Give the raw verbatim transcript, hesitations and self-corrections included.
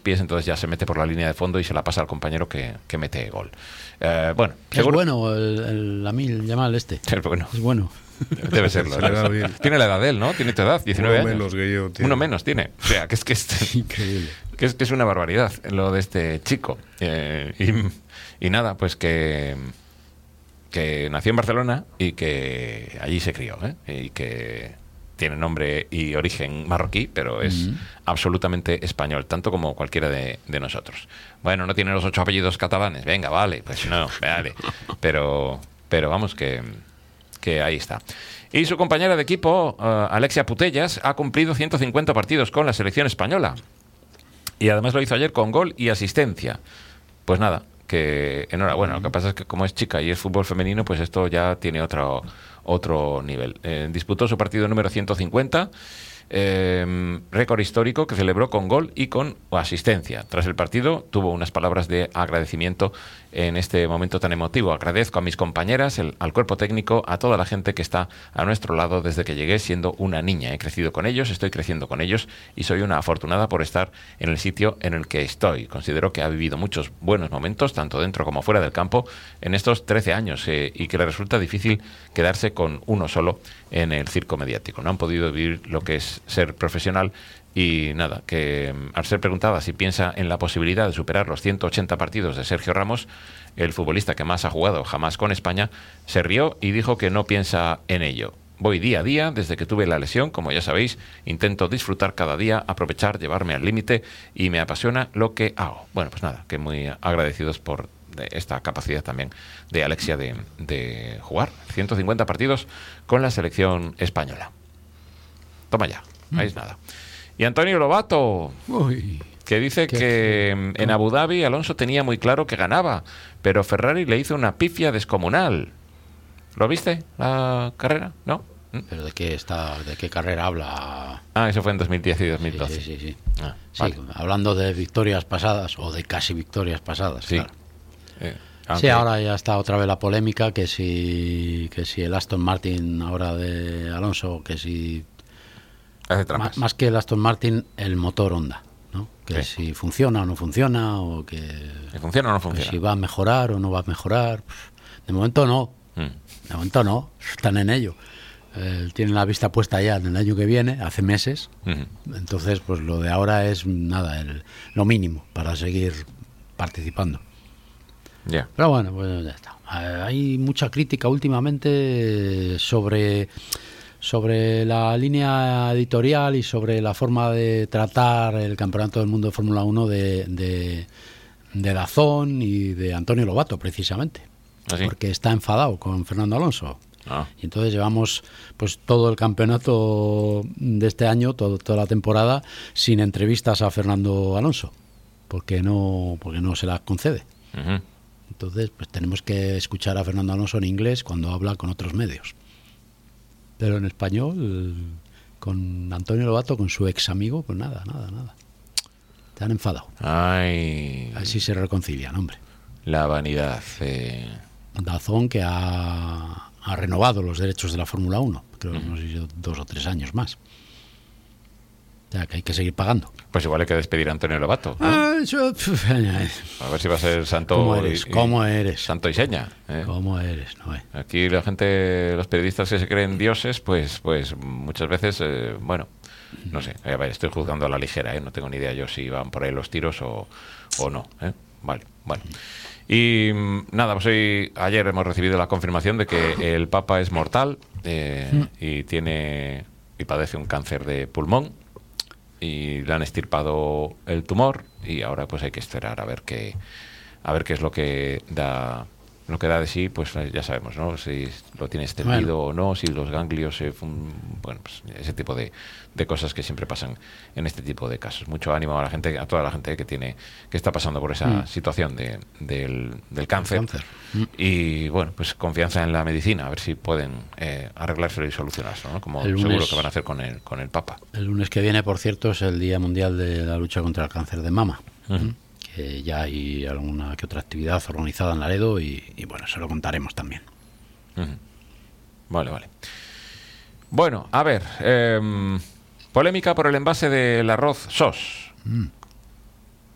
pies, entonces ya se mete por la línea de fondo y se la pasa al compañero que, que mete gol. Eh, bueno, es bueno el, el Lamine Yamal este. Es bueno. Es bueno. Debe serlo. ¿no? Tiene la edad de él, ¿no? Tiene tu edad, diecinueve Uno años. menos que yo. Tiene. Uno menos tiene. O sea, que es que es, increíble. Que es, que es una barbaridad lo de este chico. Eh, y, y nada, pues que, que nació en Barcelona y que allí se crió, ¿eh? Y que tiene nombre y origen marroquí, pero es mm-hmm. absolutamente español, tanto como cualquiera de, de nosotros. Bueno, no tiene los ocho apellidos catalanes. Venga, vale, pues no, vale. Pero, pero vamos que... que ahí está. Y su compañera de equipo, uh, Alexia Putellas, ha cumplido ciento cincuenta partidos con la selección española. Y además lo hizo ayer con gol y asistencia. Pues nada, que enhorabuena. Lo que pasa es que como es chica y es fútbol femenino, pues esto ya tiene otro, otro nivel. Eh, disputó su partido número ciento cincuenta, eh, récord histórico que celebró con gol y con asistencia. Tras el partido tuvo unas palabras de agradecimiento en este momento tan emotivo. Agradezco a mis compañeras, el, al cuerpo técnico, a toda la gente que está a nuestro lado desde que llegué siendo una niña. He crecido con ellos, estoy creciendo con ellos y soy una afortunada por estar en el sitio en el que estoy. Considero que ha vivido muchos buenos momentos, tanto dentro como fuera del campo, en estos trece años eh, y que le resulta difícil quedarse con uno solo en el circo mediático. No han podido vivir lo que es ser profesional. Y nada, que al ser preguntada si piensa en la posibilidad de superar los ciento ochenta partidos de Sergio Ramos, el futbolista que más ha jugado jamás con España, se rió y dijo que no piensa en ello. Voy día a día, desde que tuve la lesión, como ya sabéis, intento disfrutar cada día, aprovechar, llevarme al límite y me apasiona lo que hago. Bueno, pues nada, que muy agradecidos por esta capacidad también de Alexia de, de jugar ciento cincuenta partidos con la selección española. Toma ya, ahí es nada. Y Antonio Lobato, Uy, que dice que, que en Abu Dhabi Alonso tenía muy claro que ganaba, pero Ferrari le hizo una pifia descomunal. ¿Lo viste, la carrera? ¿No? ¿Pero de qué está, de qué carrera habla? Ah, eso fue en dos mil diez y dos mil doce. Sí, sí, sí. sí. Ah, sí vale. Hablando de victorias pasadas, o de casi victorias pasadas, sí. Claro. Eh, sí, ahora ya está otra vez la polémica, que si, que si el Aston Martin ahora de Alonso, que si... Hace trampas. Más que el Aston Martin, el motor Honda, ¿no? Que sí. si funciona o no funciona, o que, que funciona o no funciona. Que si va a mejorar o no va a mejorar. De momento no, mm. de momento no, están en ello. Eh, tienen la vista puesta ya en el año que viene, hace meses. Mm. Entonces, pues lo de ahora es nada, el, lo mínimo para seguir participando. Ya. Yeah. Pero bueno, pues ya está. Hay mucha crítica últimamente sobre... sobre la línea editorial y sobre la forma de tratar el Campeonato del Mundo de Fórmula uno de, de, de Dazón y de Antonio Lobato, precisamente. ¿Ah, sí? Porque está enfadado con Fernando Alonso. Ah. Y entonces llevamos pues todo el campeonato de este año, todo, toda la temporada, sin entrevistas a Fernando Alonso, porque no, porque no se las concede. Uh-huh. Entonces, pues tenemos que escuchar a Fernando Alonso en inglés cuando habla con otros medios. Pero en español, con Antonio Lobato, con su ex amigo, pues nada, nada, nada. Te han enfadado. Ay. A ver si se reconcilian, hombre. La vanidad. Eh. Dazón, que ha, ha renovado los derechos de la Fórmula uno, creo que uh-huh. no sé si dos o tres años más. O sea, que hay que seguir pagando. Pues igual hay que despedir a Antonio Lobato, ¿no? Ah, eso... A ver si va a ser santo. ¿Cómo eres? Y, ¿Cómo eres? Santo y seña. ¿eh? ¿Cómo eres? No, eh. Aquí la gente, los periodistas que se creen dioses, pues, pues muchas veces, eh, bueno, no sé. A ver, estoy juzgando a la ligera, ¿eh? No tengo ni idea yo si van por ahí los tiros o, o no. ¿eh? Vale, bueno. Y nada, pues hoy, ayer hemos recibido la confirmación de que el Papa es mortal eh, y tiene y padece un cáncer de pulmón. Y le han extirpado el tumor y ahora pues hay que esperar a ver qué a ver qué es lo que da lo que da de sí, pues ya sabemos, ¿no? Si lo tiene extendido bueno. o no, si los ganglios se fun... bueno, pues ese tipo de, de cosas que siempre pasan en este tipo de casos. Mucho ánimo a la gente, a toda la gente que tiene que está pasando por esa mm. situación de, del, del cáncer. cáncer. Mm. Y bueno, pues confianza en la medicina, a ver si pueden eh, arreglarse y solucionarlo, ¿no? Como lunes, seguro que van a hacer con el con el Papa. El lunes que viene, por cierto, es el Día Mundial de la Lucha contra el Cáncer de Mama. Uh-huh. Eh, ya hay alguna que otra actividad organizada en Laredo y, y bueno, se lo contaremos también. Uh-huh. Vale, vale. Bueno, a ver, eh, polémica por el envase del arroz S O S. Mm.